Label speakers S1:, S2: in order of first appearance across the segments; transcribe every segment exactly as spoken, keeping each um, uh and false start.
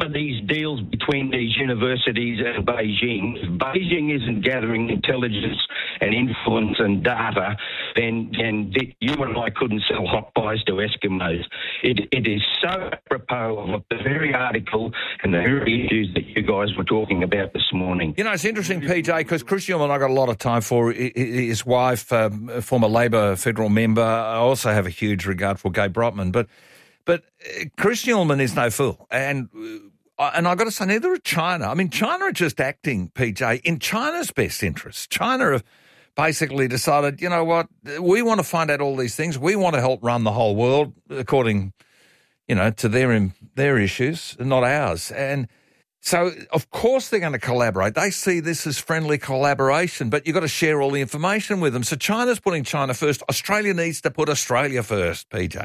S1: some of these deals between these universities and Beijing, if Beijing isn't gathering intelligence and influence and data, then, then you and I couldn't sell hot pies to Eskimos. It, it is so apropos of the very article and the very issues that you guys were talking about this morning.
S2: You know, it's interesting, P J, because Chris Uhlmann, I got a lot of time for. His wife, um, a former Labor federal member. I also have a huge regard for Gabe Brotman, but but Chris Uhlmann is no fool, and and I've got to say, neither are China. I mean, China are just acting, P J, in China's best interest. China have basically decided, you know what, we want to find out all these things. We want to help run the whole world according, you know, to their their issues, not ours. And so, of course, they're going to collaborate. They see this as friendly collaboration, but you've got to share all the information with them. So China's putting China first. Australia needs to put Australia first, P J.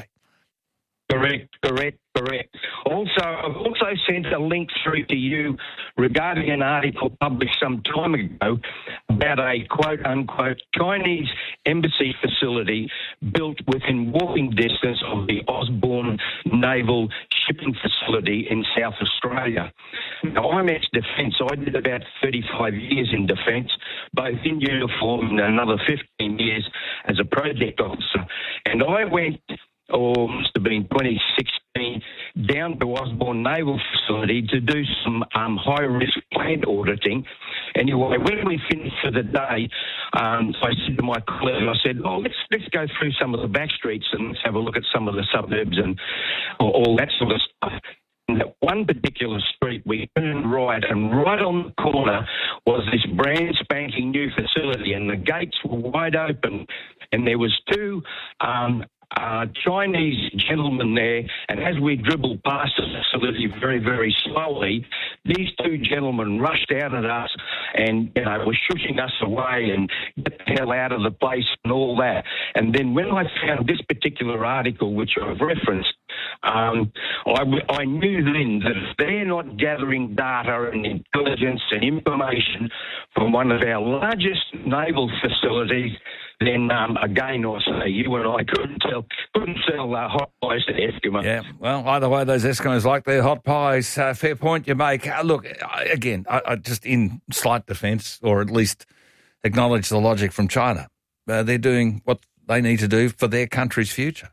S1: Correct, correct, correct. Also, I've also sent a link through to you regarding an article published some time ago about a quote-unquote Chinese embassy facility built within walking distance of the Osborne Naval Shipping Facility in South Australia. Now, I'm ex-defence. I did about thirty-five years in defence, both in uniform and another fifteen years as a project officer. And I went, or must have been twenty sixteen, down to Osborne Naval Facility to do some um, high-risk plant auditing. Anyway, when we finished for the day, um, I said to my colleague, I said, oh, let's let's go through some of the back streets and let's have a look at some of the suburbs and all, all that sort of stuff. And at one particular street, we turned right, and right on the corner was this brand spanking new facility, and the gates were wide open, and there was two um, Uh, Chinese gentlemen there, and as we dribbled past the facility very, very slowly, these two gentlemen rushed out at us and, you know, were shushing us away and get the hell out of the place and all that. And then when I found this particular article, which I've referenced, um, I, I knew then that if they're not gathering data and intelligence and information from one of our largest naval facilities, then um, again, I say, you and I couldn't sell, couldn't sell uh, hot pies to Eskimo.
S2: Yeah, well, either way, those Eskimos like their hot pies. Uh, fair point you make. Uh, look, I, again, I, I just in slight defence, or at least acknowledge the logic from China. Uh, they're doing what they need to do for their country's future.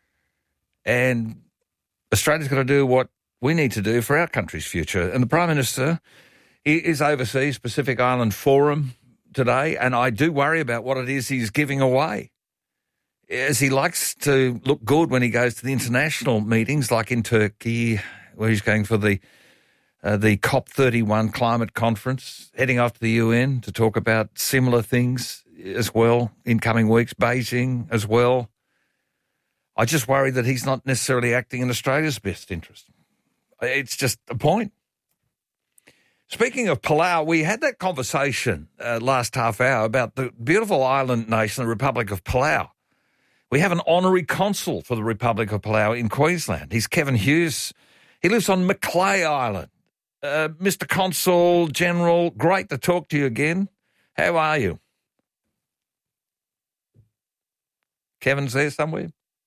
S2: And Australia's got to do what we need to do for our country's future. And the Prime Minister is overseas, Pacific Island Forum today, and I do worry about what it is he's giving away. As he likes to look good when he goes to the international meetings, like in Turkey, where he's going for the uh, the COP thirty-one climate conference, heading off to the U N to talk about similar things as well in coming weeks, Beijing as well. I just worry that he's not necessarily acting in Australia's best interest. It's just a point. Speaking of Palau, we had that conversation uh, last half hour about the beautiful island nation, the Republic of Palau. We have an honorary consul for the Republic of Palau in Queensland. He's Kevin Hughes. He lives on Macleay Island. Uh, Mister Consul General, great to talk to you again. How are you? Kevin's there somewhere?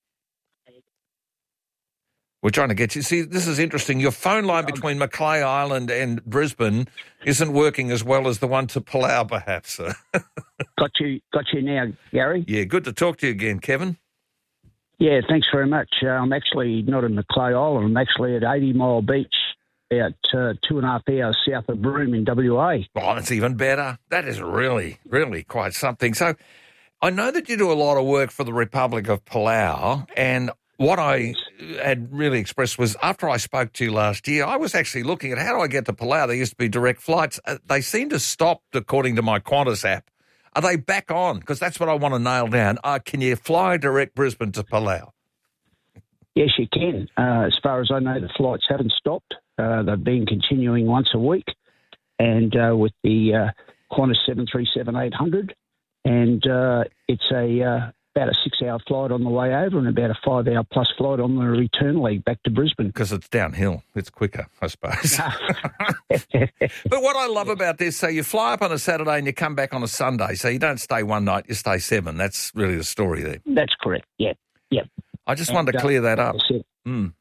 S2: We're trying to get you. See, this is interesting. Your phone line between Macleay Island and Brisbane isn't working as well as the one to Palau, perhaps.
S3: got you got you now, Gary.
S2: Yeah, good to talk to you again, Kevin.
S3: Yeah, thanks very much. Uh, I'm actually not in Macleay Island. I'm actually at eighty Mile Beach, about uh, two and a half hours south of Broome in W A.
S2: Oh, that's even better. That is really, really quite something. So I know that you do a lot of work for the Republic of Palau, and what I had really expressed was after I spoke to you last year, I was actually looking at how do I get to Palau. There used to be direct flights. Uh, they seem to stop, according to my Qantas app. Are they back on? Because that's what I want to nail down. Uh, can you fly direct Brisbane to Palau?
S3: Yes, you can. Uh, as far as I know, the flights haven't stopped. Uh, they've been continuing once a week, and uh, with the uh, Qantas seven three seven eight hundred, and uh, it's a uh, about a six-hour flight on the way over and about a five-hour plus flight on the return leg back to Brisbane.
S2: Because it's downhill. It's quicker, I suppose. But what I love about this, so you fly up on a Saturday and you come back on a Sunday. So you don't stay one night, you stay seven. That's really the story there.
S3: That's correct, yeah. yeah.
S2: I just and, wanted to clear that up.
S3: Uh,
S2: mm.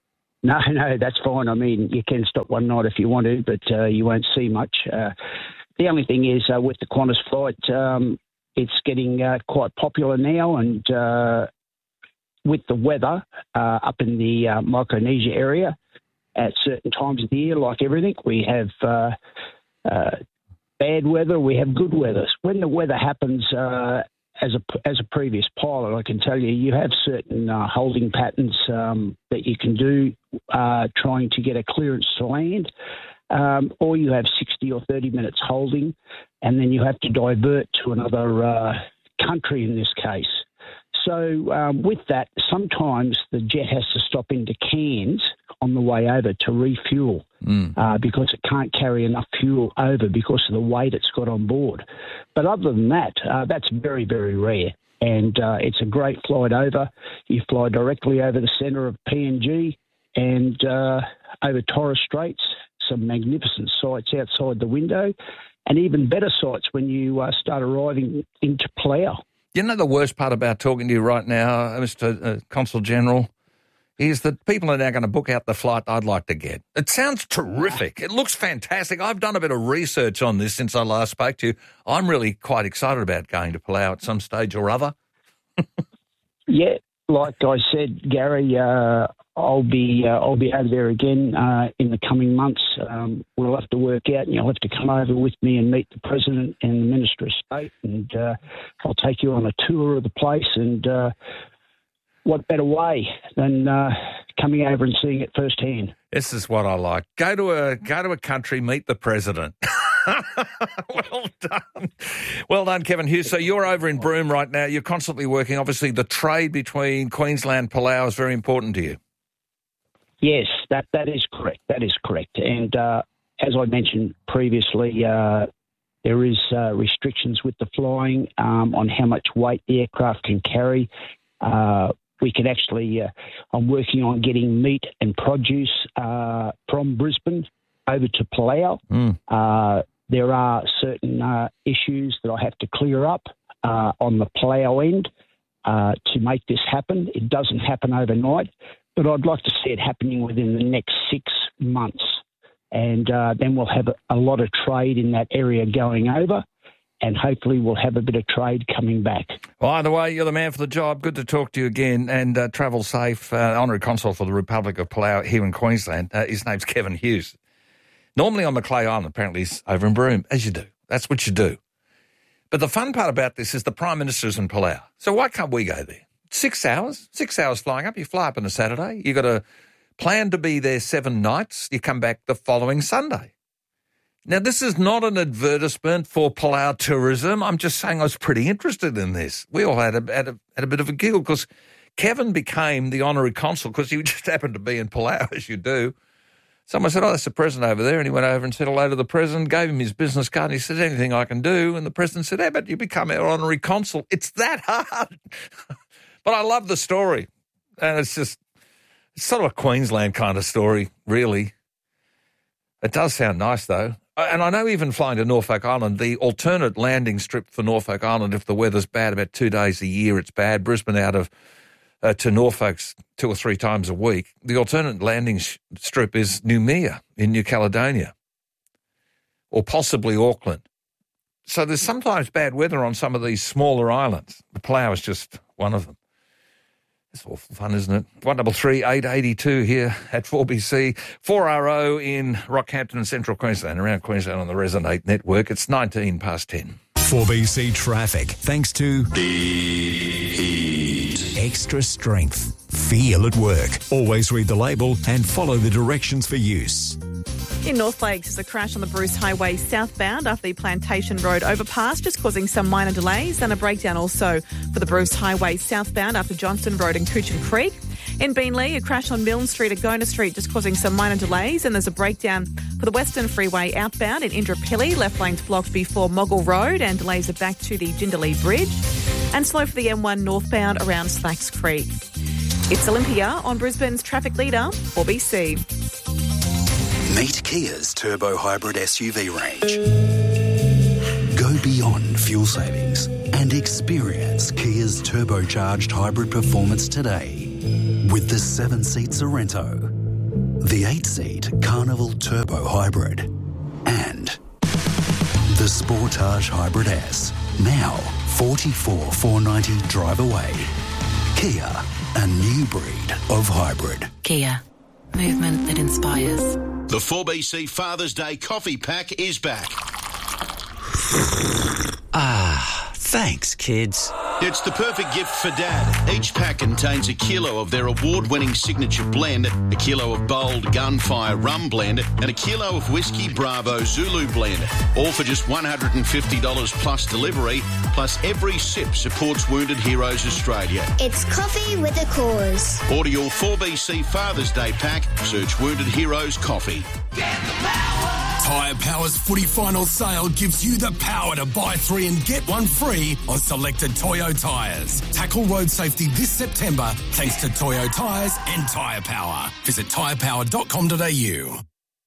S3: No, no, that's fine. I mean, you can stop one night if you want to, but uh, you won't see much. Uh, the only thing is uh, with the Qantas flight, um, it's getting uh, quite popular now, and uh, with the weather uh, up in the uh, Micronesia area at certain times of the year, like everything, we have uh, uh, bad weather, we have good weather. When the weather happens, uh, as a as a previous pilot, I can tell you, you have certain uh, holding patterns um, that you can do uh, trying to get a clearance to land, um, or you have sixty or thirty minutes holding, and then you have to divert to another uh, country in this case. So um, with that, sometimes the jet has to stop into Cairns on the way over to refuel mm. uh, because it can't carry enough fuel over because of the weight it's got on board. But other than that, uh, that's very, very rare. And uh, it's a great flight over. You fly directly over the centre of P N G and uh, over Torres Straits, some magnificent sights outside the window, and even better sights when you uh, start arriving into Palau.
S2: You know the worst part about talking to you right now, Mister Uh, Consul General, is that people are now going to book out the flight I'd like to get. It sounds terrific. It looks fantastic. I've done a bit of research on this since I last spoke to you. I'm really quite excited about going to Palau at some stage or other.
S3: Yeah, like I said, Gary, uh, I'll be uh, I'll be over there again uh, in the coming months. Um, we'll have to work out, and you'll have to come over with me and meet the President and the Minister of State, and uh, I'll take you on a tour of the place. And uh, what better way than uh, coming over and seeing it firsthand?
S2: This is what I like. Go to a go to a country, meet the President. Well done. Well done, Kevin Hughes. So you're over in Broome right now. You're constantly working. Obviously, the trade between Queensland and Palau is very important to you.
S3: Yes, that, that is correct. That is correct. And uh, as I mentioned previously, uh, there is uh, restrictions with the flying um, on how much weight the aircraft can carry. Uh, we can actually, uh, I'm working on getting meat and produce uh, from Brisbane over to Palau. Mm. Uh, there are certain uh, issues that I have to clear up uh, on the Palau end uh, to make this happen. It doesn't happen overnight, but I'd like to see it happening within the next six months. And uh, then we'll have a, a lot of trade in that area going over, and hopefully we'll have a bit of trade coming back. Well,
S2: either way, you're the man for the job. Good to talk to you again, and uh, travel safe. Uh, Honorary Consul for the Republic of Palau here in Queensland. Uh, his name's Kevin Hughes. Normally on Macleay Island, apparently he's over in Broome, as you do. That's what you do. But the fun part about this is the Prime Minister's in Palau. So why can't we go there? Six hours, six hours flying up. You fly up on a Saturday. You got a plan to be there seven nights. You come back the following Sunday. Now, this is not an advertisement for Palau tourism. I'm just saying I was pretty interested in this. We all had a, had a, had a bit of a giggle because Kevin became the honorary consul because he just happened to be in Palau, as you do. Someone said, oh, that's the president over there. And he went over and said hello to the president, gave him his business card, and he said, anything I can do? And the president said, how about you become our honorary consul? It's that hard. But I love the story. And it's just, it's sort of a Queensland kind of story, really. It does sound nice, though. And I know even flying to Norfolk Island, the alternate landing strip for Norfolk Island, if the weather's bad, about two days a year it's bad. Brisbane out of uh, to Norfolk's two or three times a week. The alternate landing sh- strip is Noumea in New Caledonia or possibly Auckland. So there's sometimes bad weather on some of these smaller islands. The Palau is just one of them. It's awful fun, isn't it? one double three eight eight two here at four B C, four R O in Rockhampton and Central Queensland, around Queensland on the Resonate network. It's nineteen past ten.
S4: four B C traffic, thanks to The Heat. Extra strength. Feel at work. Always read the label and follow the directions for use.
S5: In North Lakes, there's a crash on the Bruce Highway southbound after the Plantation Road overpass, just causing some minor delays, and a breakdown also for the Bruce Highway southbound after Johnston Road and Coocham Creek. In Beenleigh, a crash on Milne Street at Gona Street, just causing some minor delays, and there's a breakdown for the Western Freeway outbound in Indooroopilly, left lanes blocked before Moggle Road, and delays are back to the Jindalee Bridge, and slow for the M one northbound around Slacks Creek. It's Olympia on Brisbane's traffic leader, four B C.
S4: Meet Kia's turbo hybrid S U V range. Go beyond fuel savings and experience Kia's turbocharged hybrid performance today with the seven-seat Sorrento, the eight-seat Carnival Turbo Hybrid, and the Sportage Hybrid S, now forty-four thousand four hundred ninety dollars drive away. Kia, a new breed of hybrid.
S6: Kia, movement that inspires.
S7: The four B C Father's Day coffee pack is back.
S8: Ah, thanks, kids.
S7: It's the perfect gift for Dad. Each pack contains a kilo of their award-winning signature blend, a kilo of bold Gunfire rum blend, and a kilo of Whiskey Bravo Zulu blend, all for just one hundred fifty dollars plus delivery, plus every sip supports Wounded Heroes Australia.
S9: It's coffee with a cause.
S7: Order your four B C Father's Day pack, search Wounded Heroes Coffee.
S10: Get the power! Tyre Power's footy final sale gives you the power to buy three and get one free on selected Toyo tyres. Tackle road safety this September thanks to Toyo tyres and Tyre Power. Visit tyre power dot com dot a u.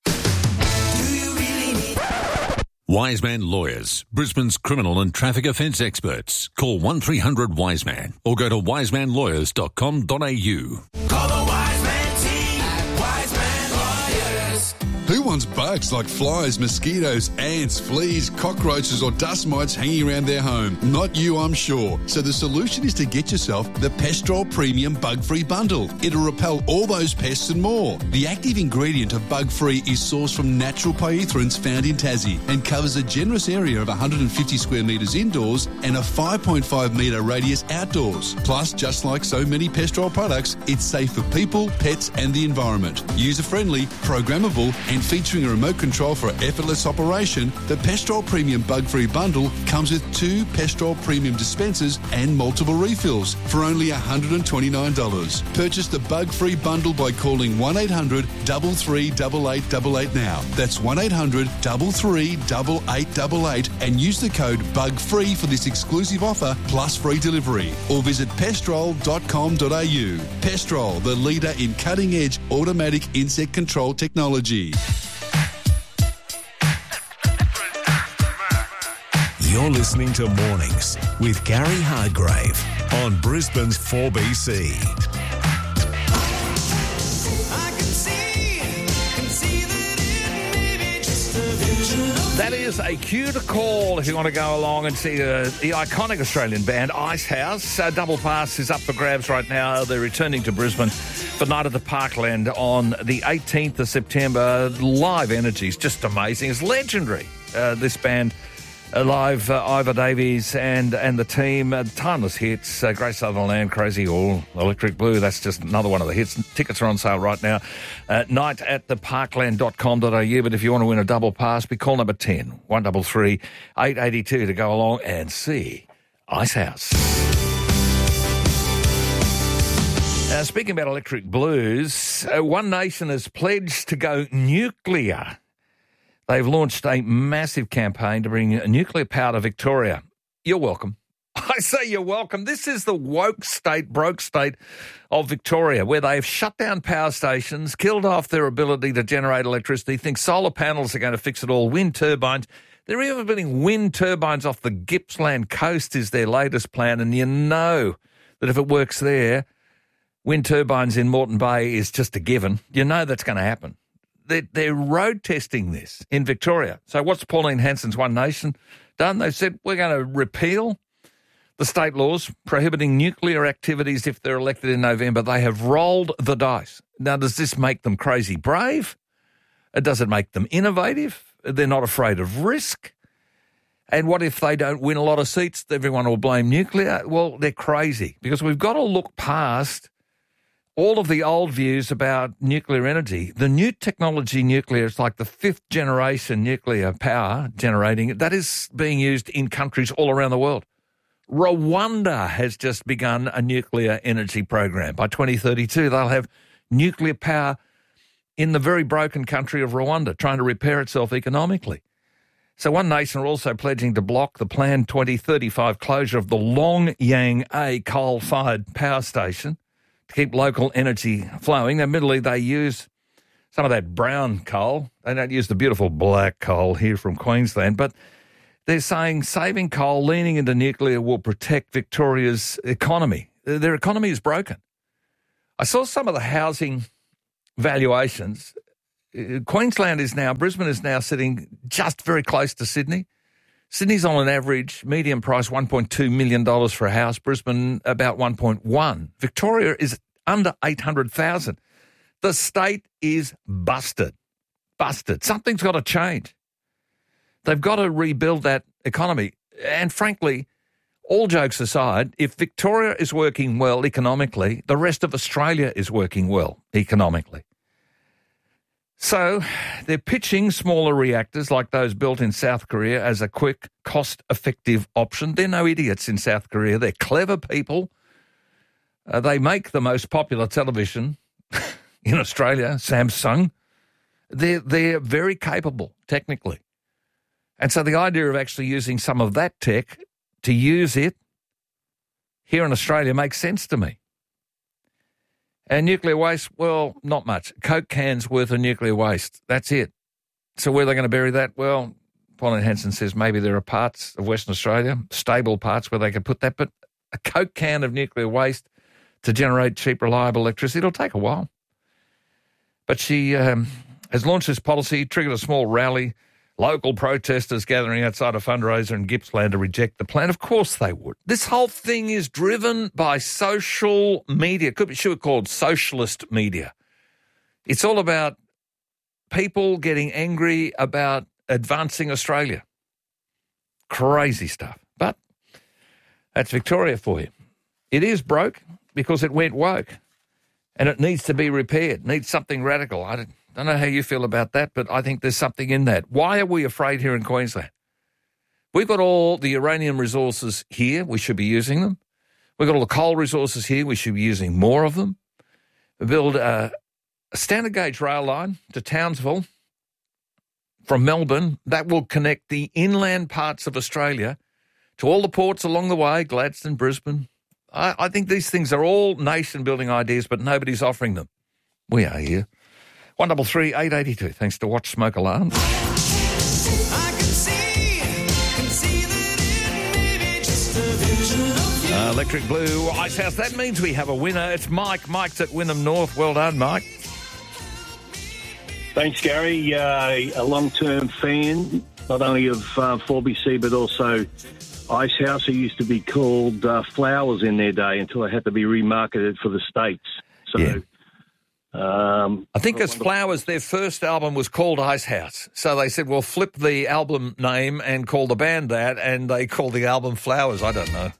S11: Wiseman Lawyers, Brisbane's criminal and traffic offence experts. Call one three hundred Wiseman or go to wiseman lawyers dot com dot a u.
S10: Call the Wiseman team at Wiseman Lawyers.
S12: Who wants bugs like flies, mosquitoes, ants, fleas, cockroaches or dust mites hanging around their home? Not you, I'm sure. So the solution is to get yourself the Pestrol Premium Bug-Free Bundle. It'll repel all those pests and more. The active ingredient of Bug-Free is sourced from natural pyrethroids found in Tassie and covers a generous area of one hundred fifty square metres indoors and a five point five metre radius outdoors. Plus, just like so many Pestrol products, it's safe for people, pets and the environment. User-friendly, programmable and featuring a remote control for effortless operation, the Pestrol Premium Bug-Free Bundle comes with two Pestrol Premium dispensers and multiple refills for only one hundred twenty-nine dollars. Purchase the Bug-Free Bundle by calling one eight hundred, three three eight eight eight eight now. That's one eight hundred, three three eight eight eight eight and use the code BUGFREE for this exclusive offer plus free delivery. Or visit pestrol dot com dot a u. Pestrol, the leader in cutting-edge automatic insect control technology.
S13: You're listening to Mornings with Gary Hargrave on Brisbane's four B C.
S2: That is a cue to call if you want to go along and see uh, the iconic Australian band Icehouse. Uh, Double Pass is up for grabs right now. They're returning to Brisbane for Night at the Parkland on the eighteenth of September. Live energy is just amazing. It's legendary, uh, this band. Uh, live, uh, Ivor Davies and and the team, uh, timeless hits, uh, Great Southern Land, Crazy All, Electric Blue, that's just another one of the hits. Tickets are on sale right now. Uh, night at the parkland dot com dot a u, but if you want to win a double pass, be call number ten, one three three, eight eight two to go along and see Icehouse. Uh, speaking about Electric Blues, uh, One Nation has pledged to go nuclear. They've launched a massive campaign to bring nuclear power to Victoria. You're welcome. I say you're welcome. This is the woke state, broke state of Victoria, where they've shut down power stations, killed off their ability to generate electricity, think solar panels are going to fix it all, wind turbines. They're even putting wind turbines off the Gippsland coast is their latest plan, and you know that if it works there, wind turbines in Moreton Bay is just a given. You know that's going to happen. They're, they're road testing this in Victoria. So what's Pauline Hanson's One Nation done? They've said we're going to repeal the state laws prohibiting nuclear activities if they're elected in November. They have rolled the dice. Now, does this make them crazy brave? Does it make them innovative? They're not afraid of risk. And what if they don't win a lot of seats? Everyone will blame nuclear. Well, they're crazy because we've got to look past all of the old views about nuclear energy. The new technology nuclear is like the fifth generation nuclear power generating. That is being used in countries all around the world. Rwanda has just begun a nuclear energy program. By twenty thirty-two, they'll have nuclear power in the very broken country of Rwanda, trying to repair itself economically. So One Nation are also pledging to block the planned twenty thirty-five closure of the Long Yang A coal-fired power station to keep local energy flowing. Admittedly, they use some of that brown coal. They don't use the beautiful black coal here from Queensland, but they're saying saving coal, leaning into nuclear will protect Victoria's economy. Their economy is broken. I saw some of the housing valuations, uh, Queensland is now, Brisbane is now sitting just very close to Sydney. Sydney's on an average median price one point two million dollars for a house. Brisbane about one point one. Victoria is under eight hundred thousand dollars. The state is busted. Busted. Something's got to change. They've got to rebuild that economy. And frankly, all jokes aside, if Victoria is working well economically, the rest of Australia is working well economically. So they're pitching smaller reactors like those built in South Korea as a quick, cost-effective option. They're no idiots in South Korea. They're clever people. Uh, they make the most popular television in Australia, Samsung. They're, they're very capable technically. And so the idea of actually using some of that tech to use it here in Australia makes sense to me. And nuclear waste, well, not much. Coke cans worth of nuclear waste. That's it. So where are they going to bury that? Well, Pauline Hanson says maybe there are parts of Western Australia, stable parts where they can put that. But a Coke can of nuclear waste to generate cheap, reliable electricity, it'll take a while. But she um, has launched this policy, triggered a small rally, local protesters gathering outside a fundraiser in Gippsland to reject the plan. Of course they would. This whole thing is driven by social media. Could be should be called socialist media. It's all about people getting angry about advancing Australia. Crazy stuff. But that's Victoria for you. It is broke because it went woke and it needs to be repaired, needs something radical. I don't I don't know how you feel about that, but I think there's something in that. Why are we afraid here in Queensland? We've got all the uranium resources here. We should be using them. We've got all the coal resources here. We should be using more of them. We build a, a standard gauge rail line to Townsville from Melbourne that will connect the inland parts of Australia to all the ports along the way, Gladstone, Brisbane. I, I think these things are all nation-building ideas, but nobody's offering them. We are here. One double three eight eighty two. Thanks to Watch Smoke Alarm. Uh, Electric Blue Ice House. That means we have a winner. It's Mike. Mike's at Wynnum North. Well done, Mike.
S14: Thanks, Gary. Uh, a long-term fan, not only of uh, four B C but also Ice House. It used to be called uh, Flowers in their day until it had to be remarketed for the States. So. Yeah. Um,
S2: I think as Flowers, their first album was called Ice House. So they said, well, flip the album name and call the band that, and they called the album Flowers. I don't know.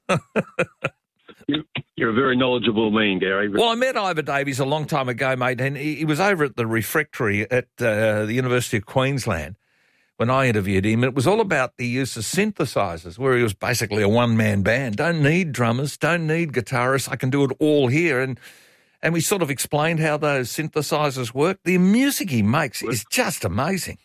S14: You're a very knowledgeable man, Gary.
S2: Well, I met Ivor Davies a long time ago, mate, and he, he was over at the refectory at uh, the University of Queensland when I interviewed him. It was all about the use of synthesizers, where he was basically a one-man band. Don't need drummers, don't need guitarists. I can do it all here. And And we sort of explained how those synthesizers work. The music he makes is just amazing.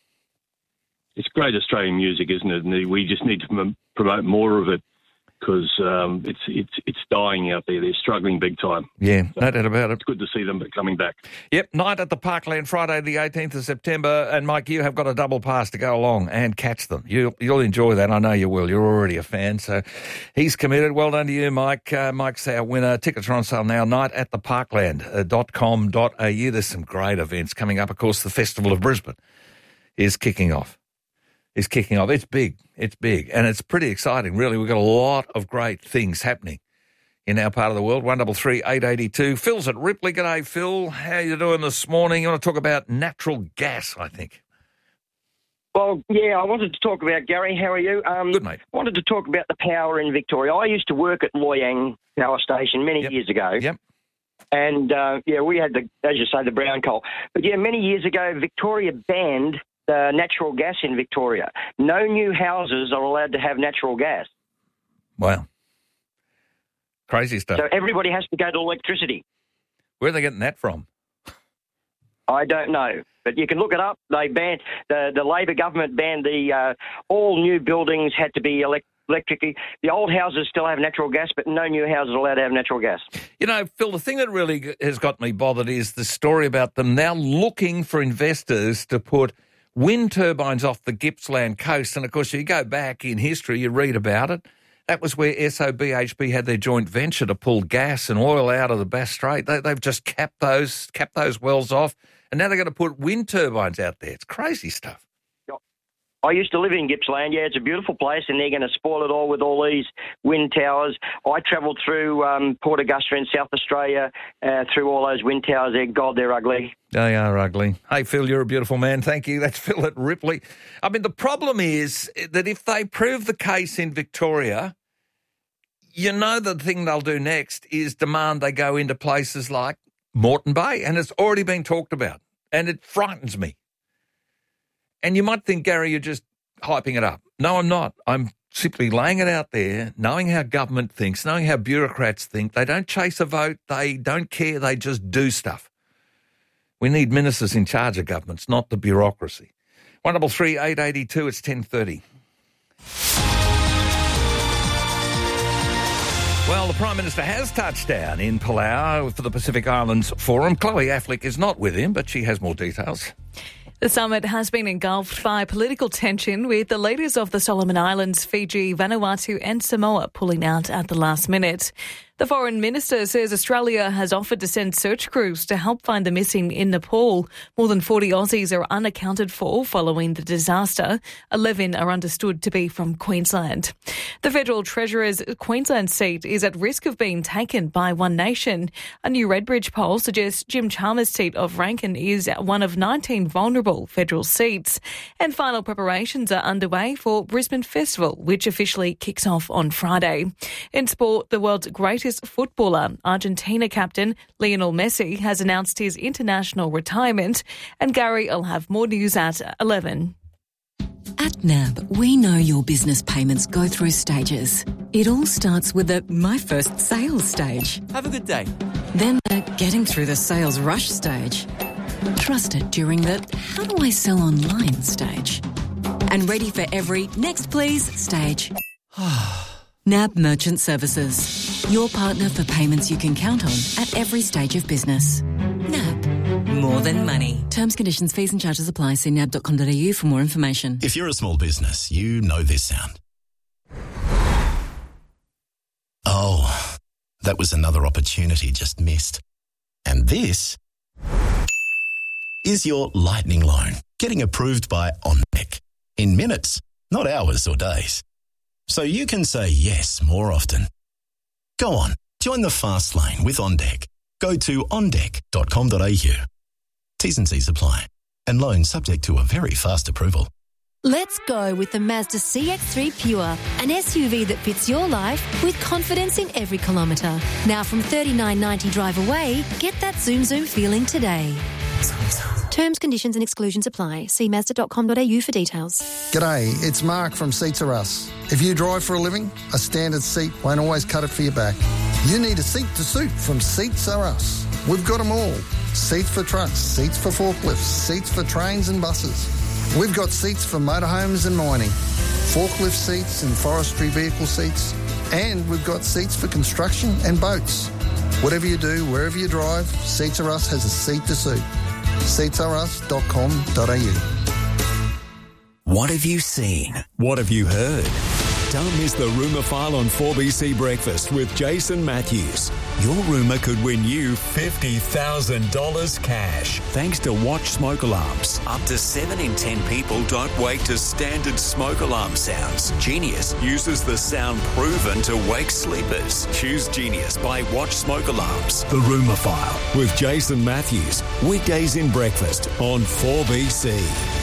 S14: It's great Australian music, isn't it? And we just need to promote more of it because um, it's it's it's dying out there. They're struggling big time.
S2: Yeah, so no doubt about it.
S14: It's good to see them coming back.
S2: Yep, night at the Parkland, Friday the eighteenth of September. And, Mike, you have got a double pass to go along and catch them. You'll, you'll enjoy that. I know you will. You're already a fan. So he's committed. Well done to you, Mike. Uh, Mike's our winner. Tickets are on sale now. night at the parkland dot com dot a u. There's some great events coming up. Of course, the Festival of Brisbane is kicking off. Is kicking off. It's big. It's big. And it's pretty exciting, really. We've got a lot of great things happening in our part of the world. one double three eight eighty two. Phil's at Ripley. G'day, Phil. How you doing this morning? You want to talk about natural gas, I think.
S15: Well, yeah, I wanted to talk about, Gary, how are you? Um,
S2: Good, mate.
S15: I wanted to talk about the power in Victoria. I used to work at Loy Yang Power Station many
S2: yep.
S15: years ago.
S2: Yep.
S15: And, uh, yeah, we had, the, as you say, the brown coal. But, yeah, many years ago, Victoria banned the natural gas in Victoria. No new houses are allowed to have natural gas.
S2: Wow. Crazy stuff.
S15: So everybody has to go to electricity.
S2: Where are they getting that from?
S15: I don't know, but you can look it up. They banned, the, the Labor government banned the, uh, all new buildings had to be elect- electrically. The old houses still have natural gas, but no new houses are allowed to have natural gas.
S2: You know, Phil, the thing that really has got me bothered is the story about them now looking for investors to put wind turbines off the Gippsland coast. And, of course, you go back in history, you read about it. That was where S O B H B had their joint venture to pull gas and oil out of the Bass Strait. They, they've just capped those, capped those wells off, and now they're going to put wind turbines out there. It's crazy stuff.
S15: I used to live in Gippsland. Yeah, it's a beautiful place, and they're going to spoil it all with all these wind towers. I travelled through um, Port Augusta in South Australia, uh, through all those wind towers there. God, they're ugly.
S2: They are ugly. Hey, Phil, you're a beautiful man. Thank you. That's Phil at Ripley. I mean, the problem is that if they prove the case in Victoria, you know the thing they'll do next is demand they go into places like Moreton Bay, and it's already been talked about, and it frightens me. And you might think, Gary, you're just hyping it up. No, I'm not. I'm simply laying it out there, knowing how government thinks, knowing how bureaucrats think. They don't chase a vote. They don't care. They just do stuff. We need ministers in charge of governments, not the bureaucracy. one double three eight eighty two. It's ten thirty. Well, the Prime Minister has touched down in Palau for the Pacific Islands Forum. Chloe Affleck is not with him, but she has more details.
S5: The summit has been engulfed by political tension, with the leaders of the Solomon Islands, Fiji, Vanuatu and Samoa pulling out at the last minute. The Foreign Minister says Australia has offered to send search crews to help find the missing in Nepal. More than forty Aussies are unaccounted for following the disaster. eleven are understood to be from Queensland. The Federal Treasurer's Queensland seat is at risk of being taken by One Nation. A new Redbridge poll suggests Jim Chalmers' seat of Rankin is one of nineteen vulnerable federal seats. And final preparations are underway for Brisbane Festival, which officially kicks off on Friday. In sport, the world's greatest footballer, Argentina captain Lionel Messi, has announced his international retirement. And Gary will have more news at eleven.
S16: At N A B, we know your business payments go through stages. It all starts with the My First Sales stage.
S17: Have a good day.
S16: Then the Getting Through the Sales Rush stage. Trusted during the How do I sell online stage. And ready for every Next Please stage. N A B Merchant Services. Your partner for payments you can count on at every stage of business. N A B. More than money. Terms, conditions, fees and charges apply. See nab dot com dot a u for more information.
S18: If you're a small business, you know this sound. Oh, that was another opportunity just missed. And this is your lightning loan getting approved by OnDeck in minutes, not hours or days. So you can say yes more often. Go on, join the fast lane with OnDeck. Go to on deck dot com dot a u. T's and C's apply. And loan subject to a very fast approval.
S19: Let's go with the Mazda C X three Pure, an S U V that fits your life with confidence in every kilometre. Now from thirty-nine ninety drive away, get that zoom zoom feeling today. Terms, conditions and exclusions apply. See mazda dot com dot a u for details.
S20: G'day, it's Mark from Seats Are Us. If you drive for a living, a standard seat won't always cut it for your back. You need a seat to suit from Seats Are Us. We've got them all. Seats for trucks, seats for forklifts, seats for trains and buses. We've got seats for motorhomes and mining, forklift seats and forestry vehicle seats, and we've got seats for construction and boats. Whatever you do, wherever you drive, Seats Are Us has a seat to suit. seats are us dot com dot a u.
S13: What have you seen? What have you heard? Don't miss the Rumour File on four B C Breakfast with Jason Matthews. Your rumour could win you fifty thousand dollars cash thanks to Watch Smoke Alarms.
S8: Up to seven in ten people don't wake to standard smoke alarm sounds. Genius uses the sound proven to wake sleepers. Choose Genius by Watch Smoke Alarms.
S13: The Rumour File with Jason Matthews. Weekdays in breakfast on four B C.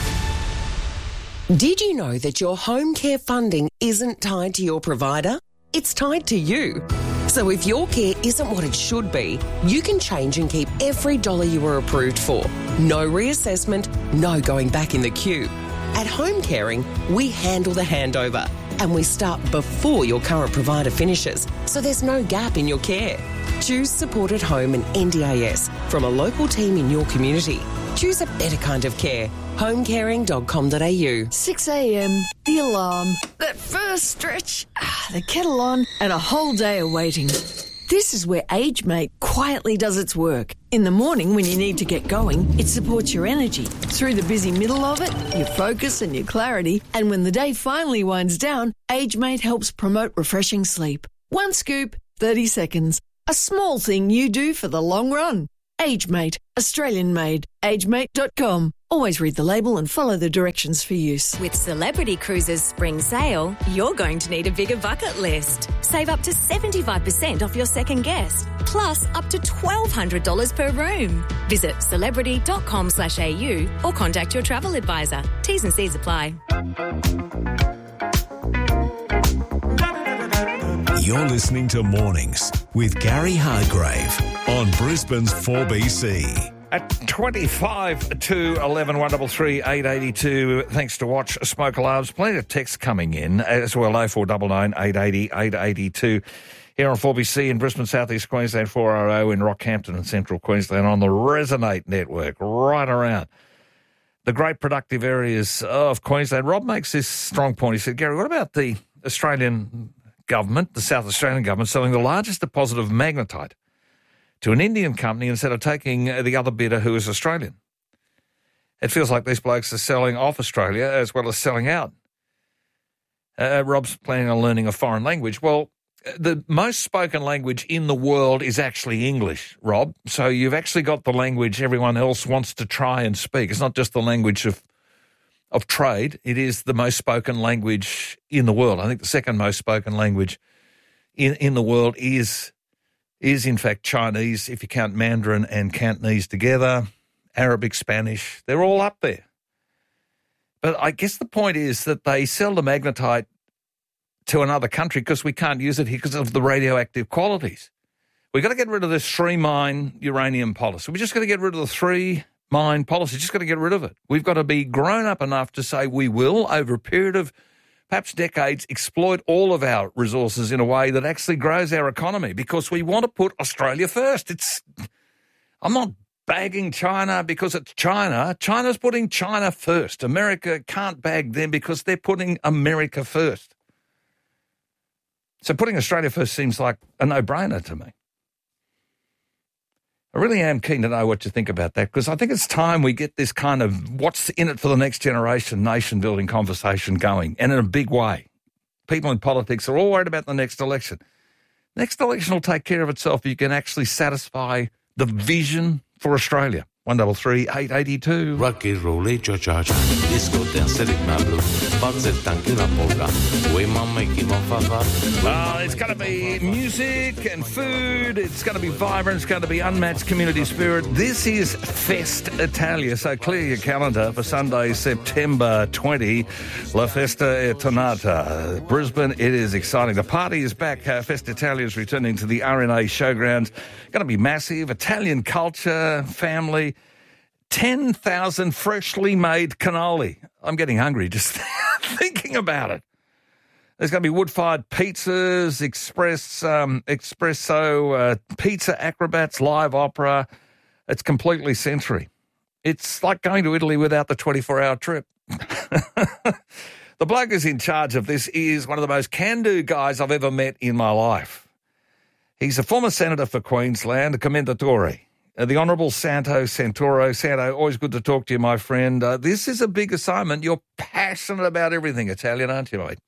S21: Did you know that your home care funding isn't tied to your provider? It's tied to you. So if your care isn't what it should be, you can change and keep every dollar you were approved for. No reassessment, no going back in the queue. At Home Caring, we handle the handover and we start before your current provider finishes, so there's no gap in your care. Choose Support at Home and N D A S from a local team in your community. Choose a better kind of care. home caring dot com dot a u.
S22: six a.m, the alarm, that first stretch, the kettle on, and a whole day of waiting.
S17: This is where AgeMate quietly does its work. In the morning when you need to get going, it supports your energy. Through the busy middle of it, your focus and your clarity. And when the day finally winds down, AgeMate helps promote refreshing sleep. One scoop, thirty seconds. A small thing you do for the long run. AgeMate, Australian made. agemate dot com. Always read the label and follow the directions for use.
S22: With Celebrity Cruises Spring Sale, you're going to need a bigger bucket list. Save up to seventy-five percent off your second guest, plus up to twelve hundred dollars per room. Visit celebrity dot com slash A U or contact your travel advisor. T's and C's apply.
S13: You're listening to Mornings with Gary Hargrave on Brisbane's four B C.
S2: At twenty-five to eleven, one three three, eight eight two, thanks to Watch Smoke Alarms. Plenty of texts coming in as well, oh four nine nine, eight eight zero, eight eight two. Here on four B C in Brisbane, South East Queensland, four R O in Rockhampton and Central Queensland on the Resonate network, right around the great productive areas of Queensland. Rob makes this strong point. He said, Gary, what about the Australian government, the South Australian government, selling the largest deposit of magnetite to an Indian company instead of taking the other bidder who is Australian? It feels like these blokes are selling off Australia as well as selling out. Uh, Rob's planning on learning a foreign language. Well, the most spoken language in the world is actually English, Rob. So you've actually got the language everyone else wants to try and speak. It's not just the language of of trade. It is the most spoken language in the world. I think the second most spoken language in, in the world is, is, in fact, Chinese, if you count Mandarin and Cantonese together, Arabic, Spanish. They're all up there. But I guess the point is that they sell the magnetite to another country because we can't use it here because of the radioactive qualities. We've got to get rid of this three-mine uranium policy. We're just going to get rid of the three-mine policy, just got to get rid of it. We've got to be grown up enough to say we will, over a period of perhaps decades, exploit all of our resources in a way that actually grows our economy because we want to put Australia first. It's, I'm not bagging China because it's China. China's putting China first. America can't bag them because they're putting America first. So putting Australia first seems like a no-brainer to me. I really am keen to know what you think about that because I think it's time we get this kind of what's in it for the next generation nation-building conversation going, and in a big way. People in politics are all worried about the next election. Next election will take care of itself if you can actually satisfy the vision for Australia. one three three, eight eight two.
S23: Rock and roll, cha cha cha. Disco dance, mablo.
S2: Uh, it's going to be music and food. It's going to be vibrant. It's going to be unmatched community spirit. This is Fest Italia. So clear your calendar for Sunday, September twentieth. La Festa è tornata. Brisbane, it is exciting. The party is back. Uh, Fest Italia is returning to the R N A Showgrounds. Going to be massive. Italian culture, family. ten thousand freshly made cannoli. I'm getting hungry just thinking about it. There's going to be wood-fired pizzas, express, um, espresso, uh, pizza acrobats, live opera. It's completely sensory. It's like going to Italy without the twenty-four hour trip. The bloke who's in charge of this is one of the most can-do guys I've ever met in my life. He's a former senator for Queensland, a commendatore. Uh, the Honourable Santo Santoro. Santo, always good to talk to you, my friend. Uh, this is a big assignment. You're passionate about everything Italian, aren't you, mate?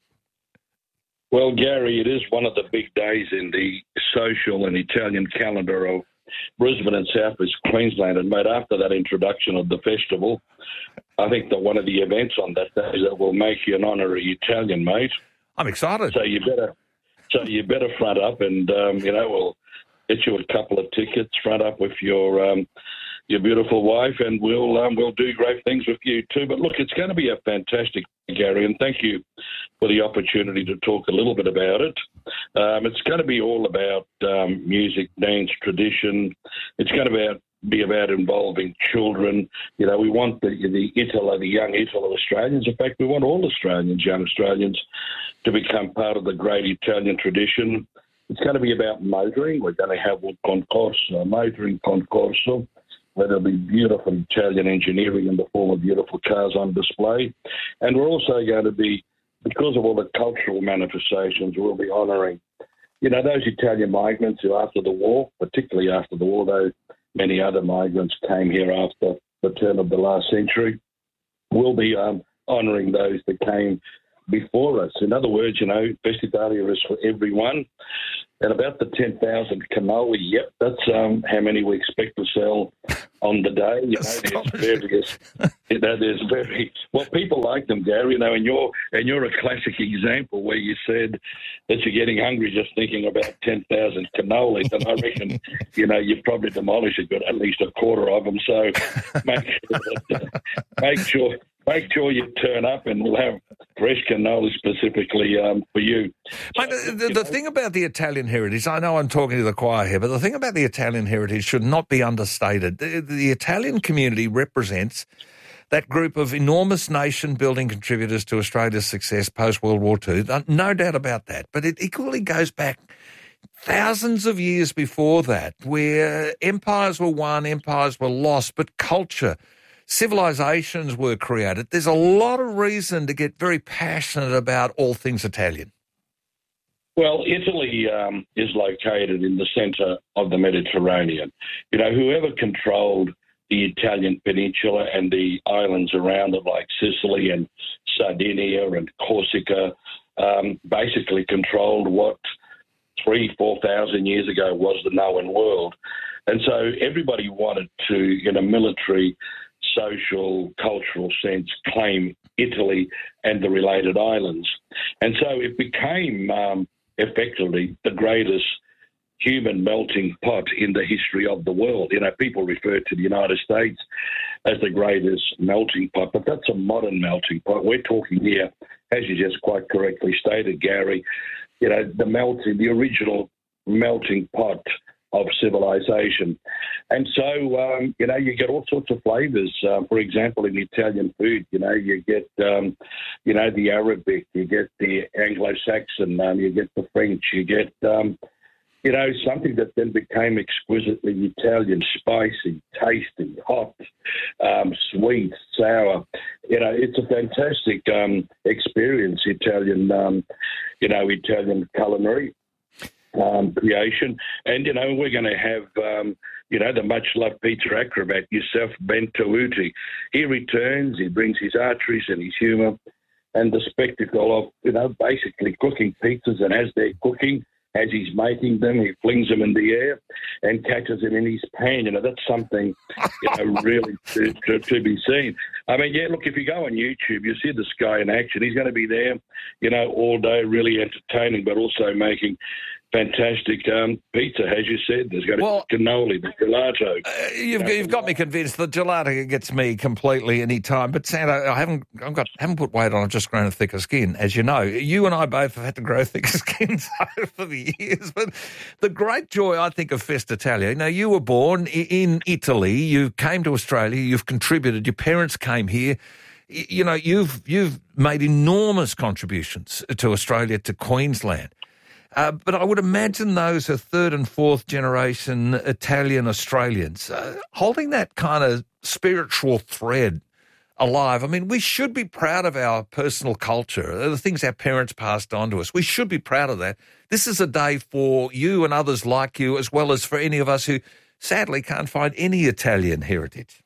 S24: Well, Gary, it is one of the big days in the social and Italian calendar of Brisbane and South East Queensland. And, mate, after that introduction of the festival, I think that one of the events on that day is that will make you an honorary Italian, mate.
S2: I'm excited.
S24: So you better, so you better front up and, um, you know, we'll get you a couple of tickets, front up with your um, your beautiful wife, and we'll um, we'll do great things with you too. But look, it's going to be a fantastic, Gary, and thank you for the opportunity to talk a little bit about it. Um, it's going to be all about um, music, dance, tradition. It's going to be about, be about involving children. You know, we want the the Italo, the young Italo Australians. In fact, we want all Australians, young Australians, to become part of the great Italian tradition. It's going to be about motoring. We're going to have a concorso, motoring concorso, where there'll be beautiful Italian engineering in the form of beautiful cars on display. And we're also going to be, because of all the cultural manifestations, we'll be honouring, you know, those Italian migrants who after the war, particularly after the war, though many other migrants came here after the turn of the last century, will be um, honouring those that came before us. In other words, you know, Festa Italia is for everyone. And about the ten thousand cannoli, yep, that's um, how many we expect to sell on the day. You know, there's various, you know, there's very, well, people like them, Gary, you know, and you're, and you're a classic example where you said that you're getting hungry just thinking about ten thousand cannolis, and I reckon, you know, you've probably demolished it, but at least a quarter of them, so make sure, that, make sure Make sure you turn up and we'll have fresh cannoli specifically um, for you.
S2: Mate, the, the, the thing about the Italian heritage, I know I'm talking to the choir here, but the thing about the Italian heritage should not be understated. The, the Italian community represents that group of enormous nation-building contributors to Australia's success post-World War Two. No doubt about that. But it equally goes back thousands of years before that, where empires were won, empires were lost, but culture, civilizations were created. There's a lot of reason to get very passionate about all things Italian.
S24: Well, Italy um, is located in the centre of the Mediterranean. You know, whoever controlled the Italian peninsula and the islands around it, like Sicily and Sardinia and Corsica, um, basically controlled what three, four thousand years ago was the known world. And so everybody wanted to, in a military, social, cultural sense, claim Italy and the related islands. And so it became um, effectively the greatest human melting pot in the history of the world. You know, people refer to the United States as the greatest melting pot, but that's a modern melting pot. We're talking here, as you just quite correctly stated, Gary, you know, the melting, the original melting pot of civilization. And so, um, you know, you get all sorts of flavours. Uh, for example, in Italian food, you know, you get, um, you know, the Arabic, you get the Anglo-Saxon, um, you get the French, you get, um, you know, something that then became exquisitely Italian, spicy, tasty, hot, um, sweet, sour. You know, it's a fantastic um, experience, Italian, um, you know, Italian culinary. Um, creation. And, you know, we're going to have, um, you know, the much-loved pizza acrobat, Yusuf Bentouti. He returns, he brings his arteries and his humour and the spectacle of, you know, basically cooking pizzas. And as they're cooking, as he's making them, he flings them in the air and catches them in his pan. You know, that's something, you know, really to, to, to be seen. I mean, yeah, look, if you go on YouTube, you see this guy in action. He's going to be there, you know, all day, really entertaining, but also making fantastic um, pizza, as you said. There's got well, cannoli, the gelato.
S2: Uh, you've, you know, you've got me convinced. The gelato gets me completely any time. But Santa, I haven't, I've got, haven't put weight on. I've just grown a thicker skin, as you know. You and I both have had to grow thicker skins over the years. But the great joy, I think, of Festa Italia. You know, you were born in Italy. You came to Australia. You've contributed. Your parents came here. You know, you've you've made enormous contributions to Australia, to Queensland. Uh, but I would imagine those are third and fourth generation Italian Australians uh, holding that kind of spiritual thread alive. I mean, we should be proud of our personal culture, the things our parents passed on to us. We should be proud of that. This is a day for you and others like you, as well as for any of us who sadly can't find any Italian heritage.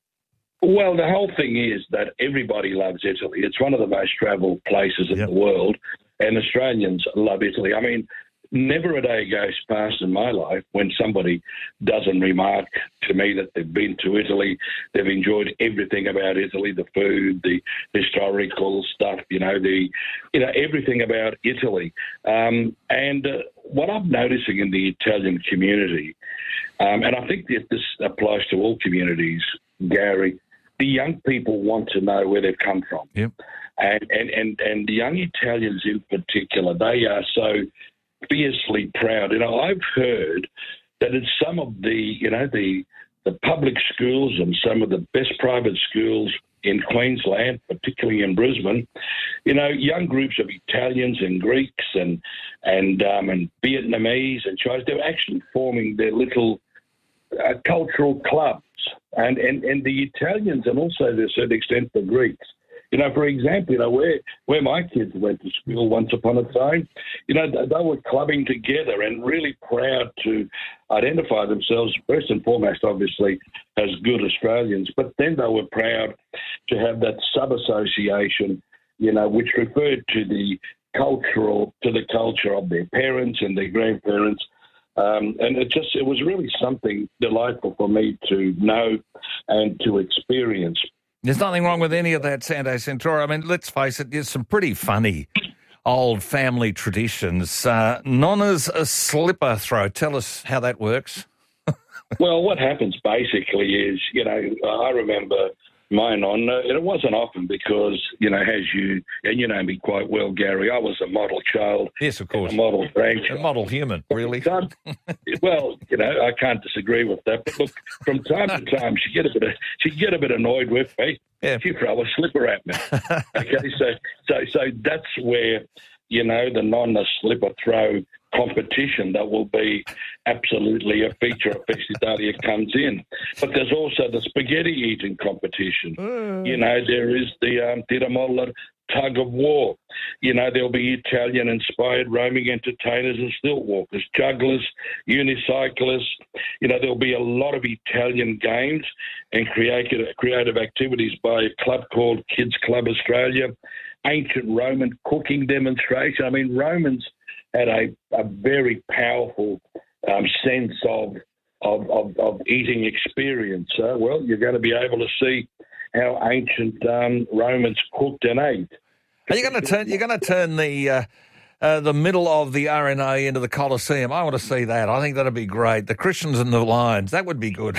S24: Well, the whole thing is that everybody loves Italy. It's one of the most travelled places in yep. the world. And Australians love Italy. I mean, never a day goes past in my life when somebody doesn't remark to me that they've been to Italy, they've enjoyed everything about Italy, the food, the historical stuff, you know, the, you know, everything about Italy. Um, and uh, what I'm noticing in the Italian community, um, and I think that this applies to all communities, Gary, the young people want to know where they've come from.
S2: Yep.
S24: And, and, and, and the young Italians in particular, they are so fiercely proud. You know, I've heard that in some of the, you know, the the public schools and some of the best private schools in Queensland, particularly in Brisbane, you know, young groups of Italians and Greeks and and um, and Vietnamese and Chinese, they're actually forming their little uh, cultural clubs. And, and, and the Italians and also to a certain extent the Greeks, You know, for example, you know, where, where my kids went to school once upon a time, you know, they were clubbing together and really proud to identify themselves, first and foremost, obviously, as good Australians, but then they were proud to have that sub-association, you know, which referred to the cultural, to the culture of their parents and their grandparents. Um, and it just, it was really something delightful for me to know and to experience.
S2: There's nothing wrong with any of that, Santo Centoro. I mean, let's face it, there's some pretty funny old family traditions. Uh, Nonna's a slipper throw. Tell us how that works.
S24: Well, what happens basically is, you know, I remember my nonna, and it wasn't often because, you know, as you, and you know me quite well, Gary, I was a model child.
S2: Yes, of course.
S24: A model grandchild.
S2: A model human, really.
S24: Well, you know, I can't disagree with that. But look, from time to time, she get a bit, of, she get a bit annoyed with me. Yeah. She throw a slipper at me. Okay, so, so, so that's where, you know, the nonna slipper throw competition that will be absolutely a feature of Festitalia comes in. But there's also the spaghetti eating competition. Mm. You know, there is the um, Tiramolla tug of war. You know, there'll be Italian-inspired roaming entertainers and stilt walkers, jugglers, unicyclists. You know, there'll be a lot of Italian games and creative, creative activities by a club called Kids Club Australia, ancient Roman cooking demonstration. I mean, Romans had a, a very powerful um, sense of, of, of, of eating experience. Uh, well, you're going to be able to see how ancient um, Romans cooked and ate.
S2: Are you going to turn? You're going to turn the uh, uh, the middle of the R N A into the Colosseum? I want to see that. I think that'd be great. The Christians and the Lions. That would be good.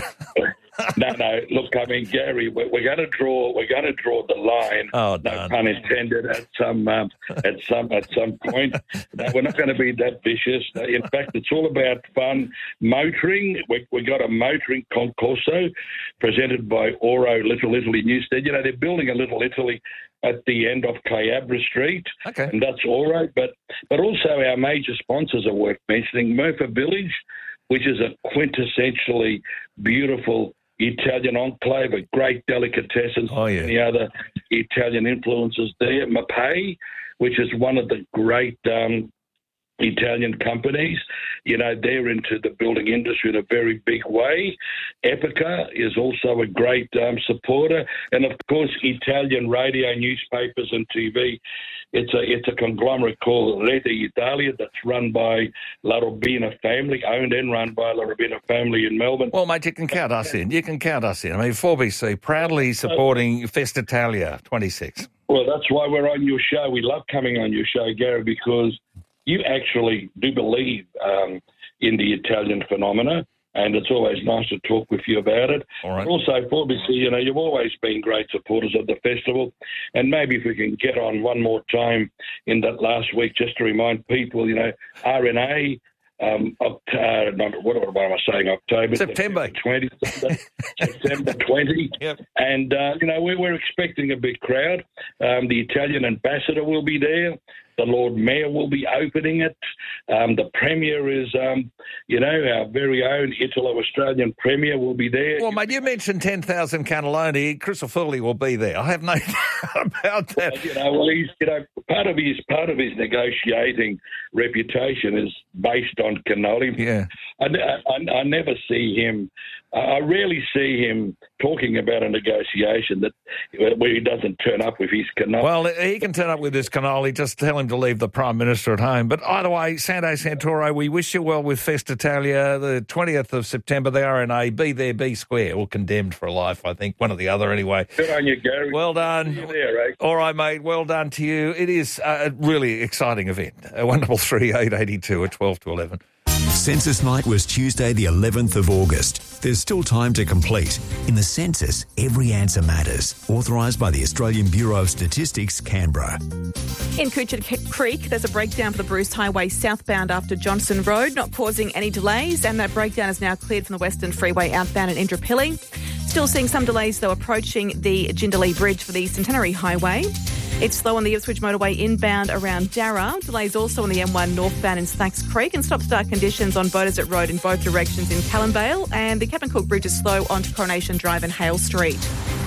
S24: No, no. Look, I mean, Gary, we're, we're going to draw. We're going to draw the line.
S2: Oh,
S24: no pun intended. At some, um, at some, at some point, no, we're not going to be that vicious. In fact, it's all about fun. Motoring. We we got a motoring concorso presented by Oro Little Italy Newstead. You know, they're building a Little Italy at the end of Clayabra Street,
S2: okay,
S24: and that's all right. But but also our major sponsors are worth mentioning. Murphy Village, which is a quintessentially beautiful Italian enclave, a great delicatessens,
S2: oh, yeah.
S24: Any other Italian influences there. Mapei, which is one of the great um, Italian companies. You know, they're into the building industry in a very big way. Epica is also a great um, supporter. And, of course, Italian radio, newspapers and T V. It's a it's a conglomerate called Rete Italia that's run by La Robina family, owned and run by La Robina family in Melbourne.
S2: Well, mate, you can count us in. You can count us in. I mean, four B C, proudly supporting Festitalia twenty-six.
S24: Well, that's why we're on your show. We love coming on your show, Gary, because you actually do believe um, in the Italian phenomena, and it's always nice to talk with you about it.
S2: All right.
S24: Also, four B C, you know, you've always been great supporters of the festival, and maybe if we can get on one more time in that last week just to remind people, you know, R N A, um, October, what, what am I saying, October?
S2: September.
S24: twentieth, September twentieth.
S2: Yep.
S24: And, uh, you know, we're, we're expecting a big crowd. Um, the Italian ambassador will be there. The Lord Mayor will be opening it. Um, the Premier is, um, you know, our very own Italo-Australian Premier will be there.
S2: Well, mate, you mentioned ten thousand cannelloni. Chris O'Foley will be there. I have no doubt about that.
S24: Well, you know, well, he's, you know, part of his part of his negotiating reputation is based on cannoli.
S2: Yeah.
S24: I, I, I never see him. I rarely see him talking about a negotiation that where he doesn't turn up with his cannoli.
S2: Well, he can turn up with his cannoli. Just tell him to leave the Prime Minister at home. But either way, Santo Centoro, we wish you well with Festitalia, the twentieth of September, the R N A. Be there, be square, or condemned for life, I think. One or the other, anyway.
S24: Good on you, Gary.
S2: Well done.
S24: See you there, eh?
S2: All right, mate. Well done to you. It is a really exciting event. one double three eight eight two at twelve to eleven.
S13: Census night was Tuesday, the eleventh of August. There's still time to complete. In the census, every answer matters. Authorised by the Australian Bureau of Statistics, Canberra.
S5: In Coochard Creek, there's a breakdown for the Bruce Highway southbound after Johnston Road, not causing any delays, and that breakdown is now cleared from the Western Freeway outbound in Indooroopilly. Still seeing some delays, though, approaching the Jindalee Bridge for the Centenary Highway. It's slow on the Ipswich motorway inbound around Darra. Delays also on the M one northbound in Slacks Creek, and stop-start conditions on Beaudesert Road in both directions in Callumvale, and the Captain Cook Bridge is slow onto Coronation Drive and Hale Street.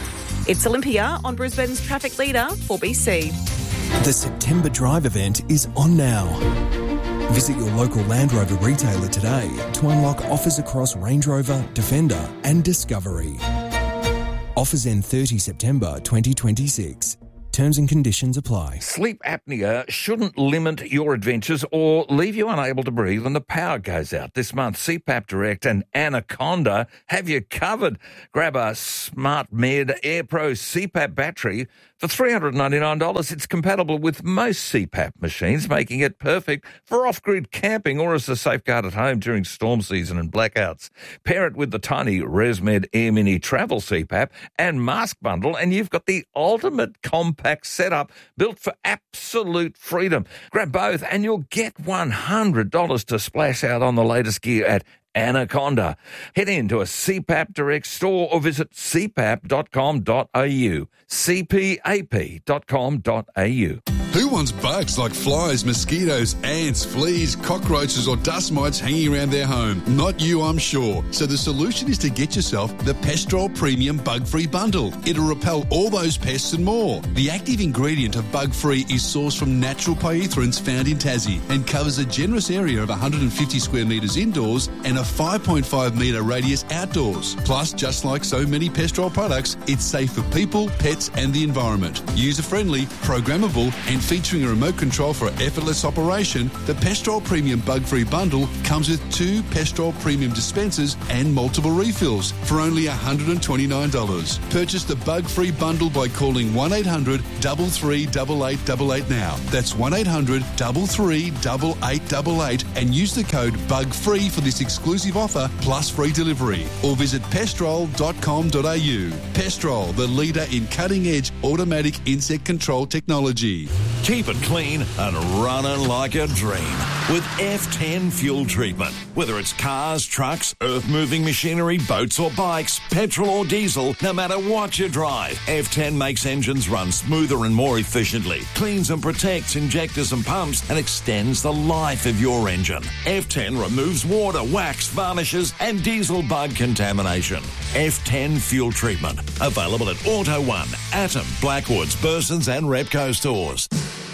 S5: It's Olympia on Brisbane's traffic leader, four B C.
S1: The September Drive event is on now. Visit your local Land Rover retailer today to unlock offers across Range Rover, Defender and Discovery. Offers end thirtieth September twenty twenty-six. Terms and conditions apply.
S2: Sleep apnea shouldn't limit your adventures or leave you unable to breathe when the power goes out. This month, C PAP Direct and Anaconda have you covered. Grab a SmartMed AirPro C PAP battery for three hundred ninety-nine dollars. It's compatible with most C PAP machines, making it perfect for off-grid camping or as a safeguard at home during storm season and blackouts. Pair it with the tiny ResMed Air Mini Travel C PAP and Mask Bundle, and you've got the ultimate compact setup built for absolute freedom. Grab both and you'll get one hundred dollars to splash out on the latest gear at Anaconda. Head into a C PAP Direct store or visit c pap dot com dot a u. c p a p dot com dot a u.
S12: Who wants bugs like flies, mosquitoes, ants, fleas, cockroaches or dust mites hanging around their home? Not you, I'm sure. So the solution is to get yourself the Pestrol Premium Bug-Free Bundle. It'll repel all those pests and more. The active ingredient of Bug-Free is sourced from natural pyrethroids found in Tassie and covers a generous area of one hundred fifty square metres indoors and a five point five metre radius outdoors. Plus, just like so many Pestrol products, it's safe for people, pets and the environment. User-friendly, programmable and featuring a remote control for effortless operation, the Pestrol Premium Bug-Free Bundle comes with two Pestrol Premium dispensers and multiple refills for only one hundred twenty-nine dollars. Purchase the Bug-Free Bundle by calling one eight hundred, three three eight, eight eight eight now. That's one eight hundred, three three eight, eight eight eight and use the code BUGFREE for this exclusive offer plus free delivery. Or visit pestrol dot com dot a u. Pestrol, the leader in cutting-edge automatic insect control technology.
S3: Keep it clean and running like a dream with F ten fuel treatment. Whether it's cars, trucks, earth-moving machinery, boats or bikes, petrol or diesel, no matter what you drive, F ten makes engines run smoother and more efficiently, cleans and protects injectors and pumps, and extends the life of your engine. F ten removes water, wax, varnishes, and diesel bug contamination. F ten fuel treatment. Available at Auto One, Atom, Blackwoods, Burson's and Repco stores.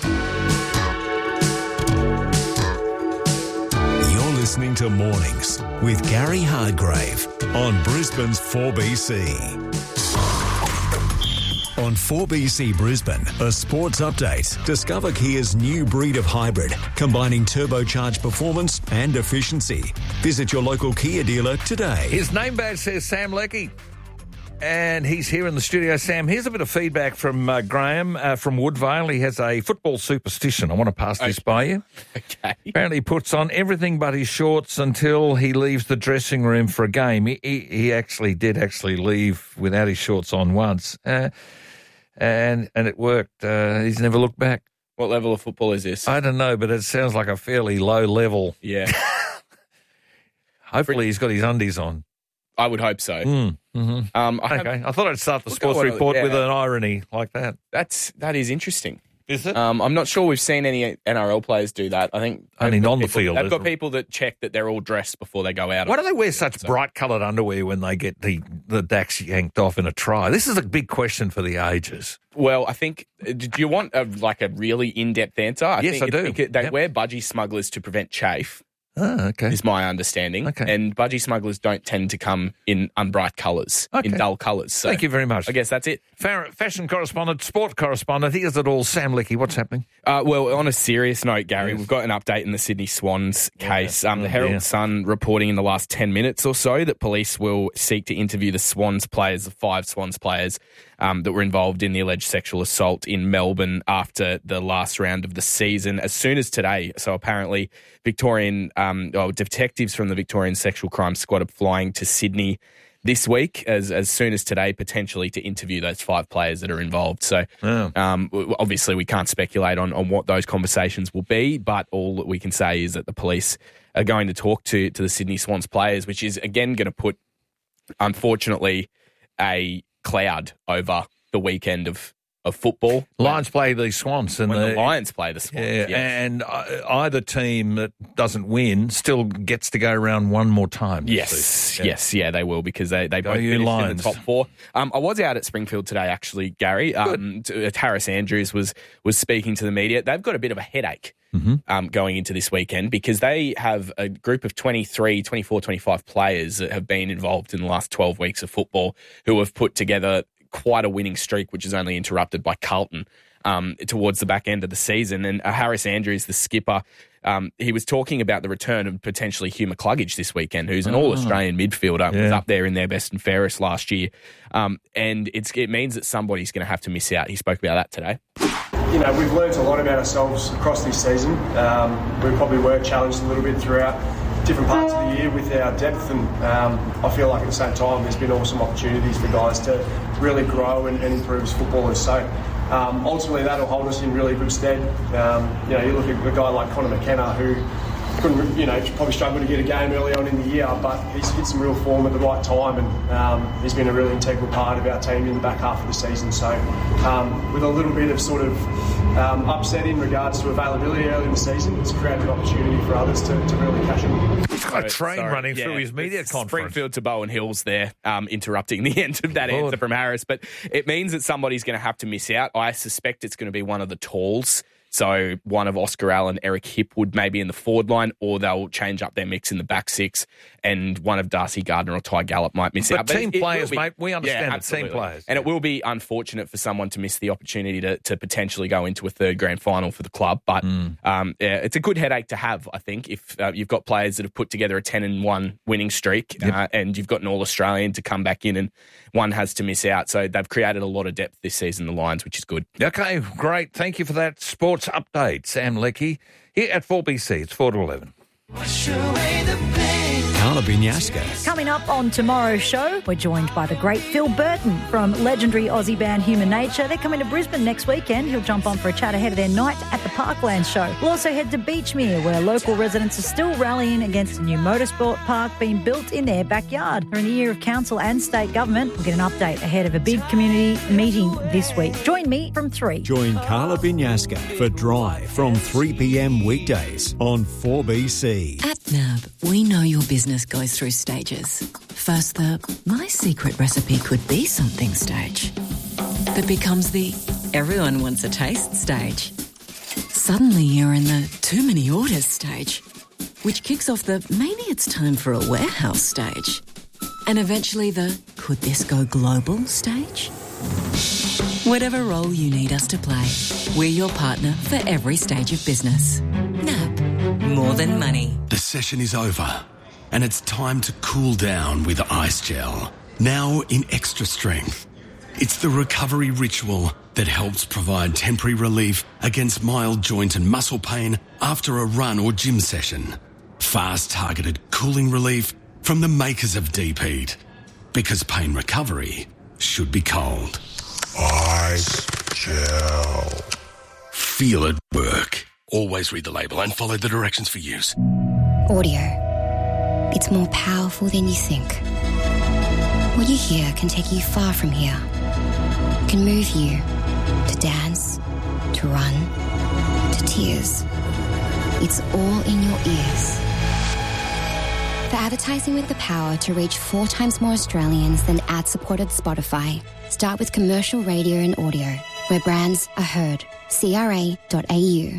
S13: Listening to Mornings with Gary Hardgrave on Brisbane's four B C. On four B C Brisbane, a sports update. Discover Kia's new breed of hybrid, combining turbocharged performance and efficiency. Visit your local Kia dealer today.
S2: His name badge says Sam Leckie. And he's here in the studio. Sam, here's a bit of feedback from uh, Graham uh, from Woodvale. He has a football superstition. I want to pass this okay. by you.
S4: Okay.
S2: Apparently he puts on everything but his shorts until he leaves the dressing room for a game. He, he, he actually did actually leave without his shorts on once. Uh, and and it worked. Uh, he's never looked back.
S4: What level of football is this?
S2: I don't know, but it sounds like a fairly low level.
S4: Yeah.
S2: Hopefully he's got his undies on.
S4: I would hope so.
S2: Mm, mm-hmm.
S4: um, I
S2: okay,
S4: have,
S2: I thought I'd start the sports report yeah. with an irony like that.
S4: That's that is interesting.
S2: Is it?
S4: Um, I'm not sure we've seen any N R L players do that. I think
S2: only on the
S4: people,
S2: field.
S4: They've got people that check that they're all dressed before they go out.
S2: Why do they wear such so. bright coloured underwear when they get the the dacks yanked off in a try? This is a big question for the ages.
S4: Well, I think. Do you want a, like a really in-depth answer? I
S2: yes,
S4: think
S2: I do.
S4: It, they
S2: yep.
S4: wear budgie smugglers to prevent chafe.
S2: Oh, okay.
S4: Is my understanding.
S2: Okay.
S4: And budgie smugglers don't tend to come in unbright colours,
S2: okay.
S4: in dull colours. So
S2: thank you very much.
S4: I guess that's it.
S2: Fashion correspondent, sport correspondent, here's it all. Sam Leckie, what's happening?
S4: Uh, well, on a serious note, Gary, yes. we've got an update in the Sydney Swans case. Yeah. Um, the Herald yeah. Sun reporting in the last ten minutes or so that police will seek to interview the Swans players, the five Swans players um, that were involved in the alleged sexual assault in Melbourne after the last round of the season as soon as today. So apparently Victorian um, oh, detectives from the Victorian Sexual Crime Squad are flying to Sydney this week, as as soon as today, potentially to interview those five players that are involved. So
S2: oh.
S4: um, obviously we can't speculate on, on what those conversations will be, but all that we can say is that the police are going to talk to, to the Sydney Swans players, which is, again, going to put, unfortunately, a cloud over the weekend of of football.
S2: Lions play the Swans. And
S4: when the,
S2: the
S4: Lions play the Swans,
S2: yeah,
S4: yes.
S2: And uh, either team that doesn't win still gets to go around one more time.
S4: Yes,
S2: yeah.
S4: yes, yeah, they will because they, they
S2: Go
S4: both
S2: you
S4: finished
S2: Lions.
S4: in the top four. Um, I was out at Springfield today, actually, Gary. Um, to, uh, Harris Andrews was was speaking to the media. They've got a bit of a headache
S2: mm-hmm.
S4: um, going into this weekend because they have a group of twenty-three, twenty-four, twenty-five players that have been involved in the last twelve weeks of football who have put together quite a winning streak, which is only interrupted by Carlton um, towards the back end of the season. And uh, Harris Andrews, the skipper, um, he was talking about the return of potentially Hugh McCluggage this weekend, who's an
S2: oh.
S4: all-Australian midfielder,
S2: yeah.
S4: was up there in their best and fairest last year. Um, and it's, it means that somebody's going to have to miss out. He spoke about that today.
S6: You know, we've learned a lot about ourselves across this season. Um, we probably were challenged a little bit throughout different parts of the year with our depth, and um, I feel like at the same time there's been awesome opportunities for guys to really grow and, and improve as footballers. So um, ultimately that'll hold us in really good stead. Um, you know, you look at a guy like Connor McKenna who couldn't, you know, probably struggled to get a game early on in the year, but he's hit some real form at the right time, and um, he's been a really integral part of our team in the back half of the season. So um, with a little bit of sort of um, upset in regards to availability early in the season, it's created an opportunity for others to, to really cash in.
S2: He's got a train
S4: Sorry,
S2: running
S4: yeah,
S2: through his media conference.
S4: Springfield to Bowen Hills there, um, interrupting the end of that
S2: Lord.
S4: answer from Harris. But it means that somebody's going to have to miss out. I suspect it's going to be one of the talls. So one of Oscar Allen, Eric Hipwood maybe in the forward line, or they'll change up their mix in the back six, and one of Darcy Gardner or Ty Gallup might miss
S2: but
S4: out.
S2: But team
S4: it,
S2: players,
S4: it be,
S2: mate, we understand
S4: yeah,
S2: it, team players.
S4: And it will be unfortunate for someone to miss the opportunity to, to potentially go into a third grand final for the club. But
S2: mm.
S4: um, yeah, it's a good headache to have, I think, if uh, you've got players that have put together a ten and one winning streak,
S2: yep.
S4: uh, and you've got an All-Australian to come back in and one has to miss out. So they've created a lot of depth this season, the Lions, which is good.
S2: Okay, great. Thank you for that sports update, Sam Leckie, here at four B C. It's four to eleven.
S13: Carla Binyaska.
S7: Coming up on tomorrow's show, we're joined by the great Phil Burton from legendary Aussie band Human Nature. They're coming to Brisbane next weekend. He'll jump on for a chat ahead of their night at the Parkland show. We'll also head to Beachmere, where local residents are still rallying against a new motorsport park being built in their backyard. We're in the year of council and state government. We'll get an update ahead of a big community meeting this week. Join me from three.
S13: Join Carla Binyaska for Drive from three p.m. weekdays on four B C.
S16: At N A B, we know your business goes through stages. First, the my secret recipe could be something stage that becomes the everyone wants a taste stage. Suddenly you're in the too many orders stage, which kicks off the maybe it's time for a warehouse stage. And eventually the could this go global stage? Whatever role you need us to play, we're your partner for every stage of business. N A B, more than money.
S10: The session is over, and it's time to cool down with Ice Gel. Now in extra strength. It's the recovery ritual that helps provide temporary relief against mild joint and muscle pain after a run or gym session. Fast targeted cooling relief from the makers of Deep Heat. Because pain recovery should be cold. Ice Gel. Feel it work. Always read the label and follow the directions for use.
S9: Audio. It's more powerful than you think. What you hear can take you far from here. Can move you to dance, to run, to tears. It's all in your ears. For advertising with the power to reach four times more Australians than ad-supported Spotify, start with commercial radio and audio, where brands are heard. C R A dot A U.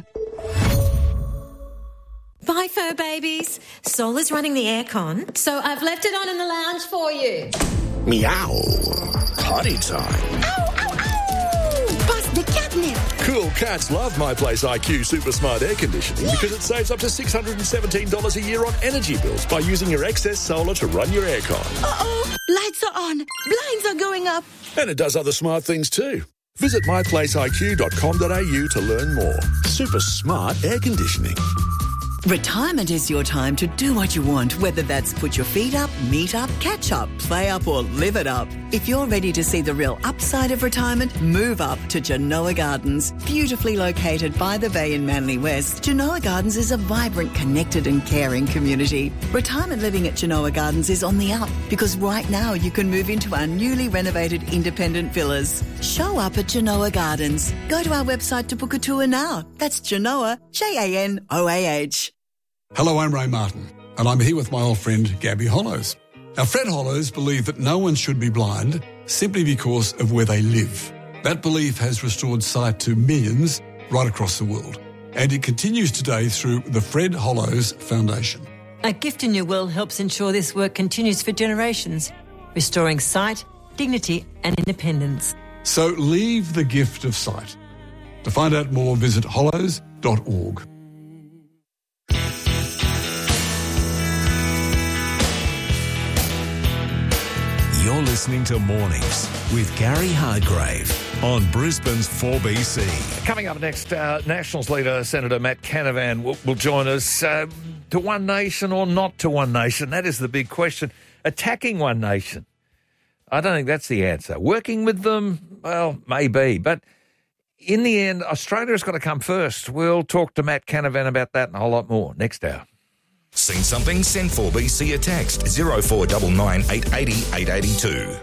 S11: Bye, fur babies. Sol is running the aircon, so I've left it on in the lounge for you.
S25: Meow. Potty time.
S11: Ow, ow, ow! Bust the catnip.
S25: Cool cats love My Place I Q Super Smart Air Conditioning because it saves up to six hundred seventeen dollars a year on energy bills by using your excess solar to run your aircon.
S11: Uh-oh, lights are on. Blinds are going up.
S25: And it does other smart things too. Visit my place I Q dot com dot A U to learn more. Super smart air conditioning.
S14: Retirement is your time to do what you want, whether that's put your feet up, meet up, catch up, play up or live it up. If you're ready to see the real upside of retirement, move up to Genoa Gardens. Beautifully located by the bay in Manly West, Genoa Gardens is a vibrant, connected and caring community. Retirement living at Genoa Gardens is on the up because right now you can move into our newly renovated independent villas. Show up at Genoa Gardens. Go to our website to book a tour now. That's Genoa, J A N O A H.
S12: Hello, I'm Ray Martin, and I'm here with my old friend Gabby Hollows. Now, Fred Hollows believe that no one should be blind simply because of where they live. That belief has restored sight to millions right across the world, and it continues today through the Fred Hollows Foundation.
S15: A Gift in Your Will helps ensure this work continues for generations, restoring sight, dignity and independence.
S12: So leave the gift of sight. To find out more, visit hollows dot org.
S13: You're listening to Mornings with Gary Hargrave on Brisbane's four B C.
S2: Coming up next, uh, Nationals leader Senator Matt Canavan will, will join us. Uh, to One Nation or not to One Nation? That is the big question. Attacking One Nation? I don't think that's the answer. Working with them? Well, maybe. But in the end, Australia's got to come first. We'll talk to Matt Canavan about that and a whole lot more next hour.
S18: Seen something? Send four B C a text zero four nine nine eight eight zero eight eight two.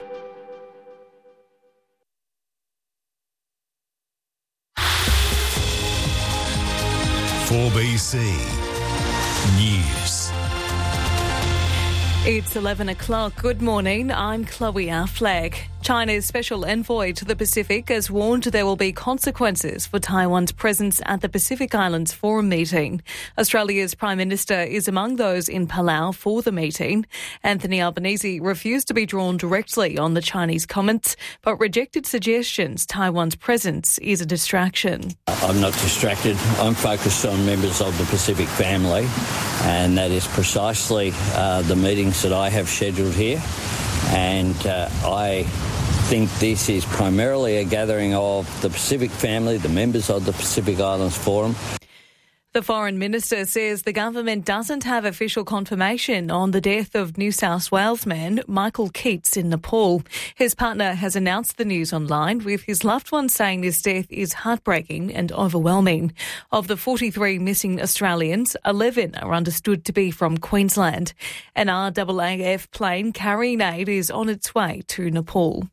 S13: four B C News.
S5: It's eleven o'clock. Good morning. I'm Chloe Affleck. China's special envoy to the Pacific has warned there will be consequences for Taiwan's presence at the Pacific Islands Forum meeting. Australia's Prime Minister is among those in Palau for the meeting. Anthony Albanese refused to be drawn directly on the Chinese comments, but rejected suggestions Taiwan's presence is a distraction.
S19: I'm not distracted. I'm focused on members of the Pacific family, and that is precisely uh, the meetings that I have scheduled here. And uh, I think this is primarily a gathering of the Pacific family, the members of the Pacific Islands Forum.
S5: The Foreign Minister says the government doesn't have official confirmation on the death of New South Wales man Michael Keats in Nepal. His partner has announced the news online, with his loved one saying this death is heartbreaking and overwhelming. Of the forty-three missing Australians, eleven are understood to be from Queensland. An R A A F plane carrying aid is on its way to Nepal.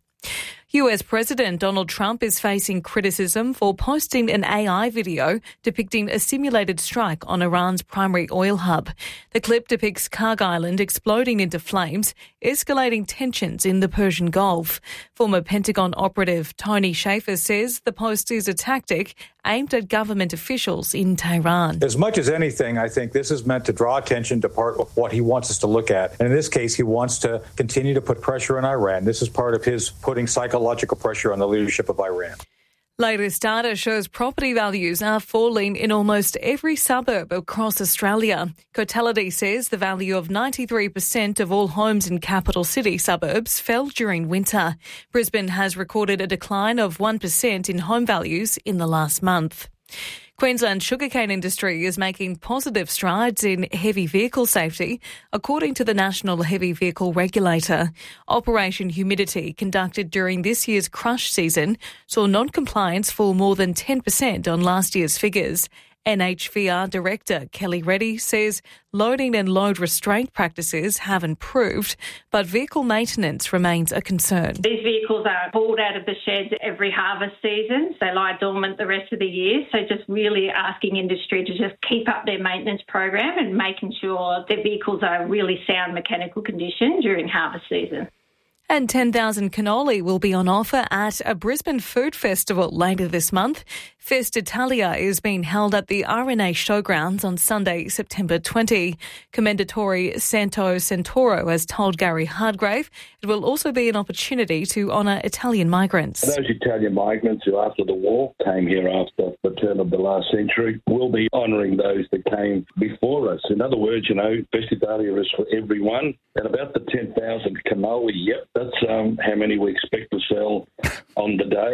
S5: U S President Donald Trump is facing criticism for posting an A I video depicting a simulated strike on Iran's primary oil hub. The clip depicts Karg Island exploding into flames, escalating tensions in the Persian Gulf. Former Pentagon operative Tony Shaffer says the post is a tactic aimed at government officials in Tehran.
S20: As much as anything, I think this is meant to draw attention to part of what he wants us to look at. And in this case, he wants to continue to put pressure on Iran. This is part of his putting psychological pressure on the leadership of Iran.
S5: Latest data shows property values are falling in almost every suburb across Australia. Cotality says the value of ninety-three percent of all homes in capital city suburbs fell during winter. Brisbane has recorded a decline of one percent in home values in the last month. Queensland's sugarcane industry is making positive strides in heavy vehicle safety, according to the National Heavy Vehicle Regulator. Operation Humidity, conducted during this year's crush season, saw non-compliance fall more than ten percent on last year's figures. N H V R Director Kelly Reddy says loading and load restraint practices have improved, but vehicle maintenance remains a concern.
S26: These vehicles are pulled out of the sheds every harvest season. They lie dormant the rest of the year. So just really asking industry to just keep up their maintenance program and making sure their vehicles are in really sound mechanical condition during harvest season.
S5: And ten thousand cannoli will be on offer at a Brisbane food festival later this month. Fest Italia is being held at the R N A Showgrounds on Sunday, September twentieth. Commendatore Santo Santoro has told Gary Hargrave it will also be an opportunity to honour Italian migrants.
S24: Those Italian migrants who after the war came here after the turn of the last century, will be honouring those that came before us. In other words, you know, Fest Italia is for everyone. And about the ten thousand cannoli, yep, that's um, how many we expect to sell on the day.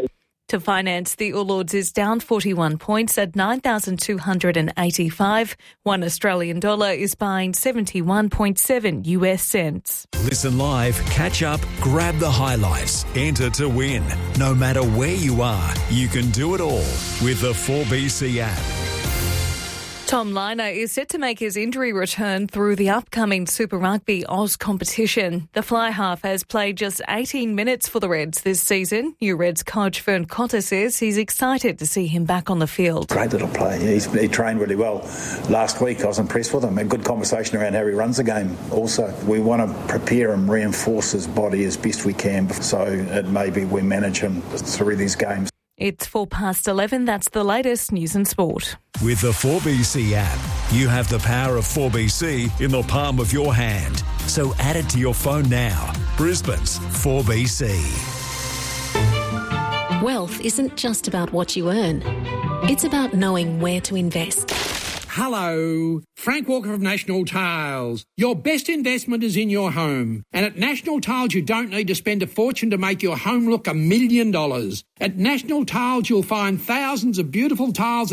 S5: To finance, the All Ords is down forty-one points at nine thousand two hundred eighty-five. One Australian dollar is buying seventy-one point seven U S cents.
S13: Listen live, catch up, grab the highlights, enter to win. No matter where you are, you can do it all with the four B C app.
S5: Tom Liner is set to make his injury return through the upcoming Super Rugby Oz competition. The fly half has played just eighteen minutes for the Reds this season. New Reds coach Fern Cotter says he's excited to see him back on the field.
S1: Great little play. He's, he trained really well last week. I was impressed with him. A good conversation around how he runs the game also. We want to prepare and reinforce his body as best we can, so it maybe we manage him through these games.
S5: It's four past eleven. That's the latest news and sport.
S13: With the four B C app, you have the power of four B C in the palm of your hand. So add it to your phone now. Brisbane's four B C.
S11: Wealth isn't just about what you earn. It's about knowing where to invest.
S8: Hello, Frank Walker of National Tiles. Your best investment is in your home. And at National Tiles, you don't need to spend a fortune to make your home look a million dollars. At National Tiles, you'll find thousands of beautiful tiles